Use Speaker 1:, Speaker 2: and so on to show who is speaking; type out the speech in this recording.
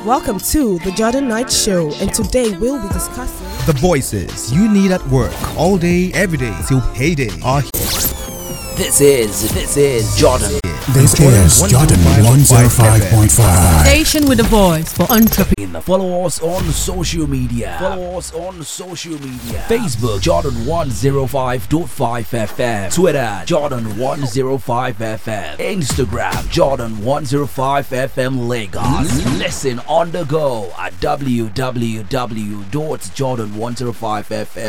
Speaker 1: Welcome to the Jordan Knight Show, and today we'll be discussing
Speaker 2: the voices you need at work all day, every day till payday are here.
Speaker 3: This is Jordan.
Speaker 4: This is Jordan 105.5.
Speaker 5: Station with a voice for entrepreneurs.
Speaker 3: Follow us on social media. Facebook Jordan 105.5 FM. Twitter Jordan 105 FM. Instagram Jordan 105 FM Lagos. Listen on the go at www.jordan105fm.